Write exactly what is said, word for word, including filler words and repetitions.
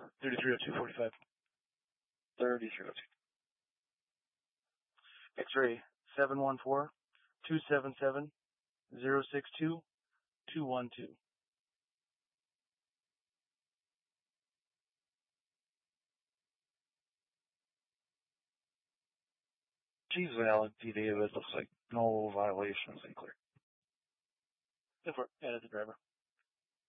thirty-three oh two forty-five. thirty-three oh two. X-ray seven one four two seven seven zero six two two one two. She's valid, P D. It looks like no violations in clear. Go for it. Yeah, that's the driver.